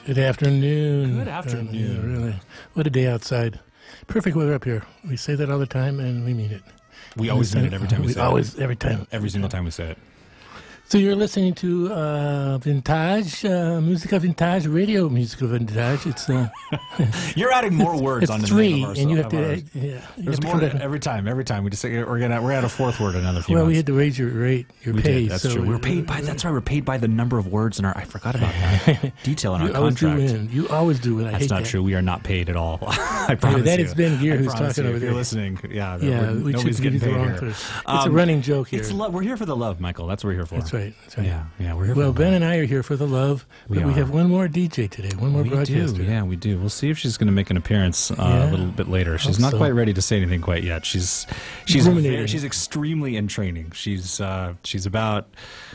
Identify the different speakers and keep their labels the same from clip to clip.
Speaker 1: Good afternoon.
Speaker 2: Good afternoon.
Speaker 1: Really. What a day outside. Perfect weather up here. We say that all the time, and we mean it.
Speaker 2: We always mean it every time we say it.
Speaker 1: Every time.
Speaker 2: Every single time we say it.
Speaker 1: So you're listening to Vintage, Musica Vintage, Radio Musica Vintage. It's
Speaker 2: You're adding more words
Speaker 1: it's
Speaker 2: on the
Speaker 1: three,
Speaker 2: name of our
Speaker 1: and you have
Speaker 2: of
Speaker 1: to.
Speaker 2: ours.
Speaker 1: Yeah, you
Speaker 2: There's
Speaker 1: have to
Speaker 2: more
Speaker 1: come back.
Speaker 2: every time. Every time we just say we're at a fourth word in another few
Speaker 1: Well,
Speaker 2: months.
Speaker 1: we had to raise your rate, your
Speaker 2: We
Speaker 1: pay.
Speaker 2: did. That's
Speaker 1: so
Speaker 2: true. We're paid by. That's right. We're paid by the number of words in our. I forgot about that detail in our
Speaker 1: You always do
Speaker 2: contract.
Speaker 1: win. You always do win. I
Speaker 2: That's
Speaker 1: hate
Speaker 2: not
Speaker 1: that.
Speaker 2: true. We are not paid at all. I promise
Speaker 1: that
Speaker 2: you.
Speaker 1: is Ben Gear
Speaker 2: I
Speaker 1: who's
Speaker 2: promise
Speaker 1: talking
Speaker 2: you,
Speaker 1: over
Speaker 2: if
Speaker 1: there.
Speaker 2: you're listening, yeah,
Speaker 1: Yeah, we
Speaker 2: nobody's
Speaker 1: should
Speaker 2: getting
Speaker 1: use the
Speaker 2: paid
Speaker 1: wrong
Speaker 2: here.
Speaker 1: person. It's a running joke here.
Speaker 2: We're here for the love, Michael. That's what we're here for.
Speaker 1: That's right. That's right.
Speaker 2: Yeah, we're here.
Speaker 1: Well,
Speaker 2: for the
Speaker 1: Ben
Speaker 2: love.
Speaker 1: and I are here for the love, but we
Speaker 2: are.
Speaker 1: have one more DJ today, one more
Speaker 2: We
Speaker 1: broadcaster.
Speaker 2: do, yeah, we do. We'll see if she's going to make an appearance
Speaker 1: Yeah.
Speaker 2: a little bit later. She's
Speaker 1: Hope
Speaker 2: not
Speaker 1: so.
Speaker 2: quite ready to say anything quite yet. She's
Speaker 1: Ruminating.
Speaker 2: she's extremely in training. She's about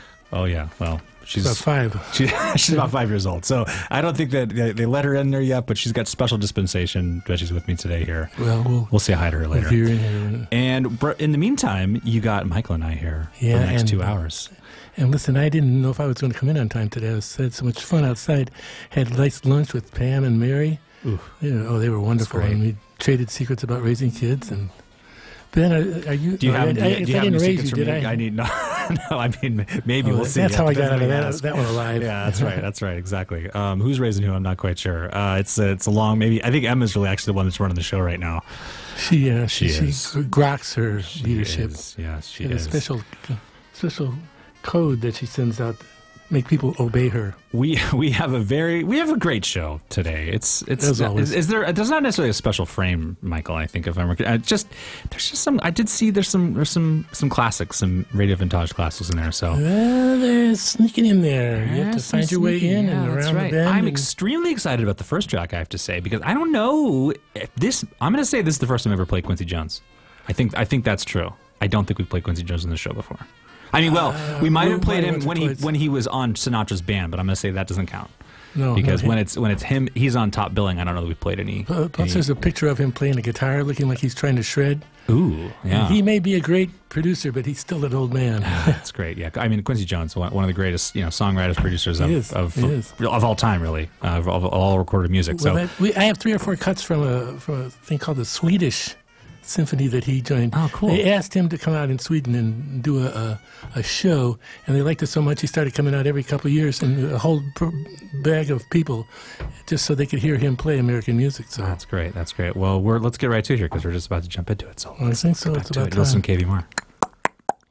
Speaker 2: she's
Speaker 1: About 5.
Speaker 2: she's about 5 years old. So I don't think that they let her in there yet, but she's got special dispensation that she's with me today here.
Speaker 1: Well,
Speaker 2: We'll say hi to her later.
Speaker 1: if you're in here.
Speaker 2: And in the meantime, you got Michael and I here for
Speaker 1: Yeah,
Speaker 2: the next
Speaker 1: and-
Speaker 2: 2 hours.
Speaker 1: And listen, I didn't know if I was going to come in on time today. I had so much fun outside. Had nice lunch with Pam and Mary.
Speaker 2: Ooh.
Speaker 1: They were wonderful.
Speaker 2: great.
Speaker 1: And we traded secrets about raising kids. And Ben, are you?
Speaker 2: Do you have?
Speaker 1: I
Speaker 2: do you have
Speaker 1: didn't
Speaker 2: any
Speaker 1: raise
Speaker 2: secrets
Speaker 1: you,
Speaker 2: for
Speaker 1: did
Speaker 2: me?
Speaker 1: I?
Speaker 2: I need no. No, I mean maybe we'll see.
Speaker 1: That's how I got out of
Speaker 2: Depends
Speaker 1: that
Speaker 2: on who you
Speaker 1: one
Speaker 2: ask.
Speaker 1: alive.
Speaker 2: Yeah, that's right. That's right. Exactly. Who's raising who? I'm not quite sure. It's a long. Maybe I think Emma's really actually the one that's running the show right now.
Speaker 1: She
Speaker 2: is.
Speaker 1: grokks her leadership.
Speaker 2: Yes, she
Speaker 1: She has
Speaker 2: is.
Speaker 1: a special code that she sends out to make people obey her.
Speaker 2: We have a great show today. It's
Speaker 1: As always.
Speaker 2: is there? There's not necessarily a special frame, Michael. I think if I'm there's just some. I did see there's some classics, some Radio Vintage classics in there. So.
Speaker 1: Well, they're sneaking in there. You have to
Speaker 2: some
Speaker 1: find your way
Speaker 2: sneaky-
Speaker 1: in
Speaker 2: yeah,
Speaker 1: and
Speaker 2: that's
Speaker 1: around
Speaker 2: right.
Speaker 1: the bend.
Speaker 2: I'm
Speaker 1: and-
Speaker 2: extremely excited about the first track, I have to say, because I don't know if this. I'm going to say this is the first time I've ever played Quincy Jones. I think that's true. I don't think we've played Quincy Jones on the show before. I mean, we might have played him when he was on Sinatra's band, but I'm going to say that doesn't count.
Speaker 1: No,
Speaker 2: Because
Speaker 1: no,
Speaker 2: when it's him, he's on top billing. I don't know that we've played any.
Speaker 1: Plus, there's a picture of him playing a guitar, looking like he's trying to shred.
Speaker 2: Ooh, yeah.
Speaker 1: And he may be a great producer, but he's still an old man.
Speaker 2: That's great. Yeah, I mean Quincy Jones, one of the greatest, songwriters, producers
Speaker 1: He is.
Speaker 2: of all time, really, of all recorded music.
Speaker 1: Well,
Speaker 2: So
Speaker 1: I have 3 or 4 cuts from a thing called the Swedish Symphony that he joined.
Speaker 2: Oh, cool.
Speaker 1: They asked him to come out in Sweden and do a show, and they liked it so much he started coming out every couple of years, and a whole bag of people, just so they could hear him play American music. So
Speaker 2: that's great. That's great. Well, let's get right to it here because we're just about to jump into it. So
Speaker 1: I think so. It's
Speaker 2: back to
Speaker 1: about
Speaker 2: it. Listen,
Speaker 1: time.
Speaker 2: KV Moore.